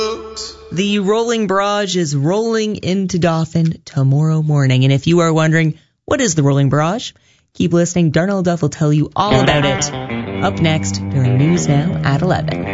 The rolling barrage is rolling into Dauphin tomorrow morning. And if you are wondering, what is the rolling barrage? Keep listening. Darnell Duff will tell you all about it. Up next during News Now at 11.